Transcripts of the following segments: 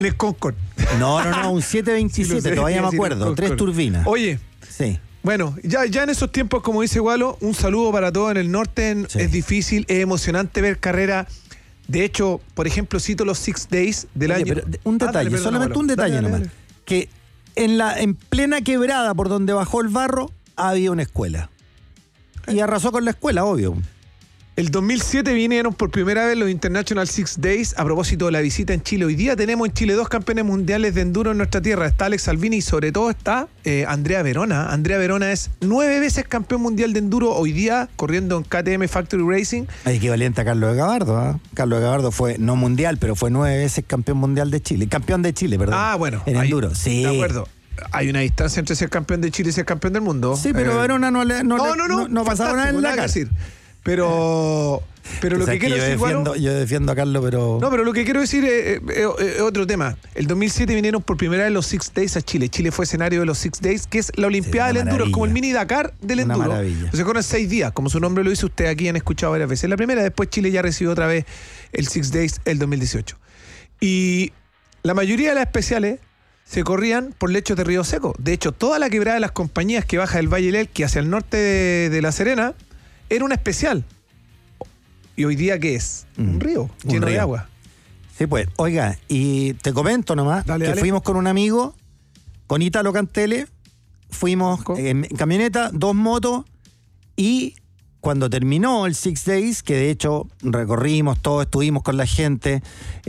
El Concorde. No, un 727, Sí, lo sé, todavía me sí, acuerdo. el 3 Concorde. turbinas. Oye, Sí. bueno, ya en esos tiempos, como dice Gualo, un saludo para todos en el norte. Sí. Es difícil, es emocionante ver carrera. De hecho, por ejemplo, cito los 6 Days del Oye, año. pero un detalle, Dale, perdona, solamente Gualo. un detalle Dale, nomás. dale. Que en plena quebrada por donde bajó el barro, había una escuela. Y arrasó con la escuela, obvio. El 2007 vinieron por primera vez los International 6 Days a propósito de la visita en Chile. Hoy día tenemos en Chile 2 campeones mundiales de enduro en nuestra tierra. Está Alex Salvini y sobre todo está Andrea Verona. Andrea Verona es 9 veces campeón mundial de enduro hoy día corriendo en KTM Factory Racing. Hay equivalente a Carlos de Gabardo, ¿eh? Carlos de Gabardo fue, no mundial, pero fue 9 veces campeón mundial de Chile. Campeón de Chile, perdón. Ah, bueno. En ahí, enduro, sí. De acuerdo. Hay una distancia entre ser campeón de Chile y ser campeón del mundo. Sí, pero Verona no pasaba nada en la cara. decir. Pero lo que quiero decir, Gualo, yo defiendo a Carlos, pero... No, pero lo que quiero decir es otro tema. El 2007 vinieron por primera vez los 6 Days a Chile. Chile fue escenario de los 6 Days, que es la Olimpiada del Enduro. Es como el mini Dakar del Una Enduro. maravilla. Se corren 6 días, como su nombre lo dice, usted aquí han escuchado varias veces. La primera, después Chile ya recibió otra vez el 6 Days el 2018. Y la mayoría de las especiales se corrían por lechos de río seco. De hecho, toda la quebrada de las compañías que baja del Valle del Elqui hacia el norte de La Serena era una especial. ¿Y hoy día qué es? Un río lleno de agua. Sí, pues, oiga, y te comento nomás que fuimos con un amigo, con Ítalo Cantele, fuimos en camioneta, 2 motos, y cuando terminó el 6 Days, que de hecho recorrimos todo, estuvimos con la gente,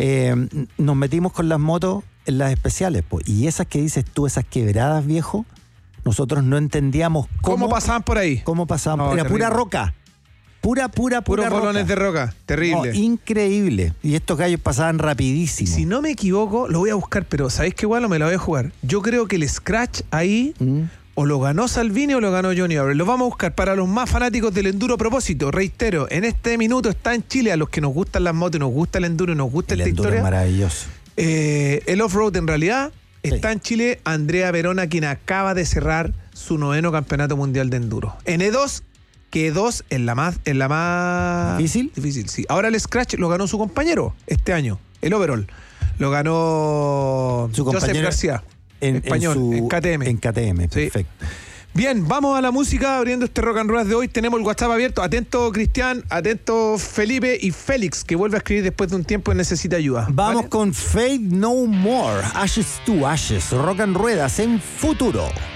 nos metimos con las motos en las especiales, pues, y esas que dices tú, esas quebradas, viejo, nosotros no entendíamos ¿Cómo pasaban por ahí? ¿Cómo pasaban? No, Era terrible. pura roca. Puros Puros roca. bolones de roca. Terrible. No, increíble. Y estos gallos pasaban rapidísimo. Si no me equivoco, lo voy a buscar, pero ¿sabéis qué igual? Me la voy a jugar. Yo creo que el Scratch ahí o lo ganó Salvini o lo ganó Johnny Abreu. Lo vamos a buscar para los más fanáticos del enduro. A propósito, reitero, en este minuto está en Chile, a los que nos gustan las motos, nos gusta el enduro y nos gusta esta enduro historia. Es maravilloso. El off-road en realidad está en Chile Andrea Verona, quien acaba de cerrar su 9º campeonato mundial de enduro. En E2, que E2 es la más difícil, sí. Ahora el Scratch lo ganó su compañero este año, el overall. Lo ganó Su Joseph compañero García, español, en KTM. En KTM, Sí. perfecto. Bien, vamos a la música, abriendo este rock and roll de hoy. Tenemos el WhatsApp abierto. Atento Cristian, atento Felipe y Félix, que vuelve a escribir después de un tiempo y necesita ayuda. Vamos ¿vale? con Fate No More, Ashes to Ashes, Rock and Ruedas en Futuro.